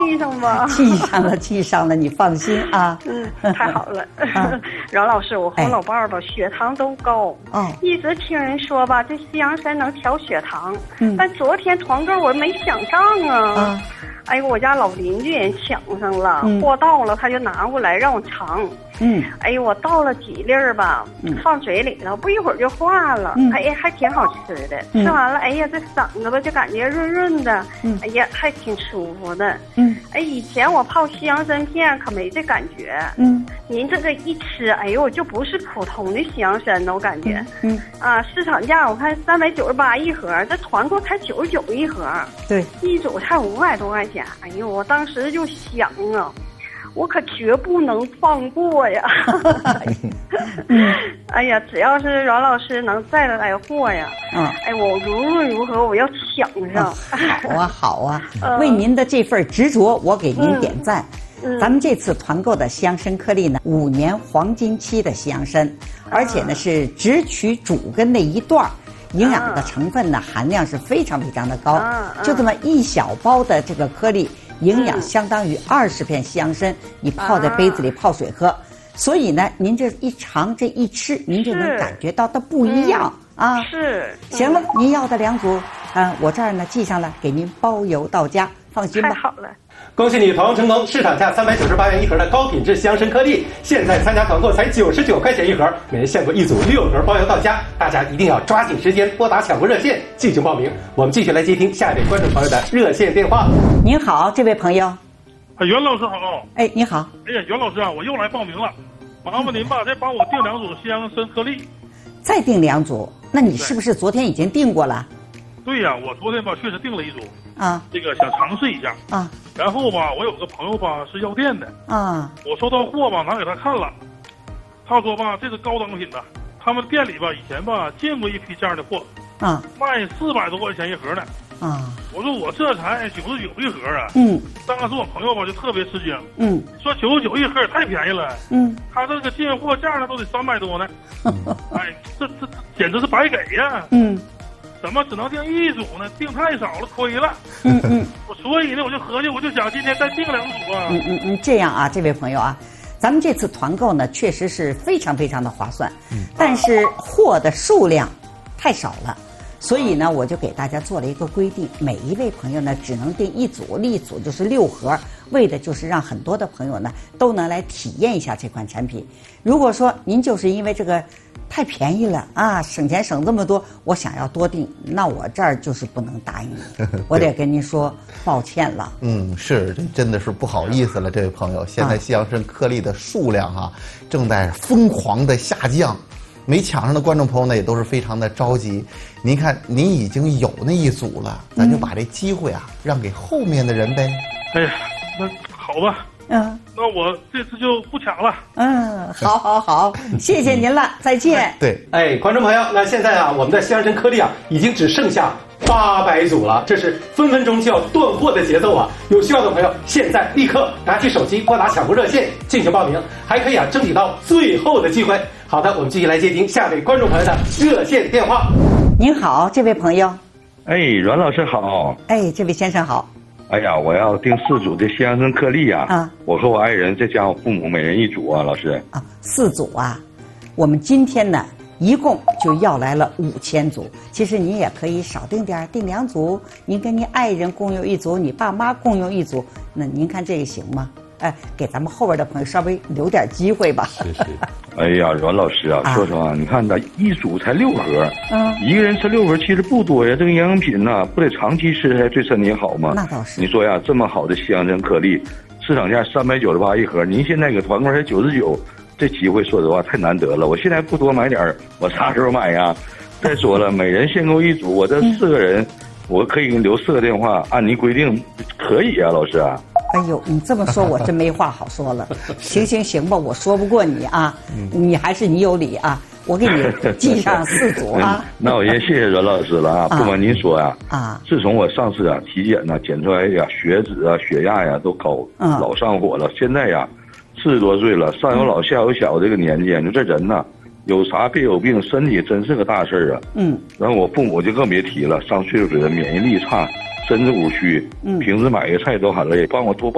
记上吧。 记上了，记上了，你放心啊。 太好了。饶老师，我和老伴儿吧，血糖都高。一直听人说吧，这西洋参能调血糖。但昨天团购我没想上啊。哎呦，我家老邻居也抢上了，货到了他就拿过来让我尝。哎呦，我倒了几粒儿吧，放嘴里头，不一会儿就化了。哎呀，还挺好吃的。吃完了，哎呀，这嗓子吧就感觉润润的。哎呀，还挺舒服的。哎，以前我泡西洋参片可没这感觉。您这个一吃，哎呦，就不是普通的西洋参了，我感觉。市场价我看398一盒，这团购才99一盒。 对， 一组才500多块钱。哎呦，我当时就想啊。我可绝不能放过呀！哎呀，只要是阮老师能再来货呀，哎，我无论如何我要抢上。 好啊，好啊，为您的这份执着，我给您点赞。咱们这次团购的西洋参颗粒呢，5年黄金期的西洋参，而且呢是只取主根那一段，营养的成分呢含量是非常非常的高，就这么一小包的这个颗粒。营养相当于20片西洋参，你泡在杯子里泡水喝，所以呢，您这一尝这一吃，您就能感觉到它不一样啊。 是， 行了，您要的2组，我这儿呢记上了，给您包邮到家，放心吧。 太好了。 恭喜你团购成功！市场价398元一盒的高品质西洋参颗粒，现在参加团购才99块钱一盒，每人限购1组6盒包邮到家。大家一定要抓紧时间拨打抢购热线进行报名。我们继续来接听下一位观众朋友的热线电话。 您好，这位朋友。 袁老师好。 哎，你好。 哎呀，袁老师啊，我又来报名了，麻烦您吧，再帮我订2组西洋参颗粒。 再订2组？那你是不是昨天已经订过了？ 对呀，我昨天吧确实订了1组这个想尝试一下然后吧，我有个朋友吧是药店的我收到货吧拿给他看了，他说吧这是高档品的，他们店里吧以前吧见过一批这样的货卖400多块钱一盒呢我说我这才99一盒啊当时我朋友吧就特别吃惊说99一盒也太便宜了他这个进货价呢都得300多呢哎这简直是白给呀怎么只能订1组呢？订太少了，亏了。所以呢，我就合计，我就想今天再订2组啊。 这样啊，这位朋友啊，咱们这次团购呢，确实是非常非常的划算，但是货的数量太少了，所以呢，我就给大家做了一个规定，每一位朋友呢只能订1组，1组就是6盒，为的就是让很多的朋友呢都能来体验一下这款产品。如果说您就是因为这个太便宜了省钱省这么多，我想要多订，那我这儿就是不能答应你，我得跟您说抱歉了。 是，这真的是不好意思了，这位朋友。现在西洋参颗粒的数量正在疯狂的下降，没抢上的观众朋友呢也都是非常的着急。您看，您已经有那1组了，咱就把这机会让给后面的人呗。 哎呀，那好吧。那我这次就不抢了。 好，谢谢您了，再见。 对， 哎，观众朋友，那现在我们的西洋参颗粒已经只剩下800组了，这是分分钟就要断货的节奏有需要的朋友，现在立刻拿起手机拨打抢购热线进行报名，还可以争取到最后的机会。好的，我们继续来接听下位观众朋友的热线电话。 您好，这位朋友。 哎，阮老师好。 哎，这位先生好。 哎呀，我要订4组的西洋参颗粒我和我爱人再加我父母每人1组老师。 4组我们今天呢一共就要来了5000组，其实您也可以少订点，订2组，您跟您爱人共用1组，你爸妈共用1组，那您看这个行吗？给咱们后边的朋友稍微留点机会吧。 是。 哎呀，阮老师说实话，你看1组才6盒，一个人吃6盒其实不多呀。这个营养品不得长期吃才对身体好吗？ 那倒是。 你说呀，这么好的西洋参颗粒，市场价398一盒，您现在给团购才99，这机会说实话太难得了。我现在不多买点，我啥时候买呀？再说了，每人限购1组，我这4个人，我可以给你留4个电话，按您规定可以老师哎呦，你这么说，我真没话好说了。行吧，我说不过你你还是你有理我给你记上4组那我先谢谢阮老师了不瞒您说自从我上次体检检出来血脂血压都高，老上火了。现在40多岁了，上有老下有小这个年纪，你说这人有啥别有病，身体真是个大事然后我父母就更别提了，上岁数的人免疫力差，身子骨虚，平时买个菜都喊累，帮我多